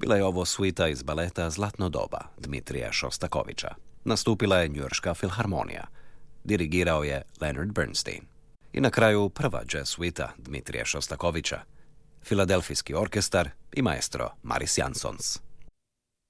Bila je ovo suita iz baleta Zlatno doba Dmitrija Šostakovića. Nastupila je Njujorška filharmonija. Dirigirao je Leonard Bernstein. I na kraju prva jazz suita Dmitrija Šostakovića, Filadelfijski orkestar i maestro Maris Jansons.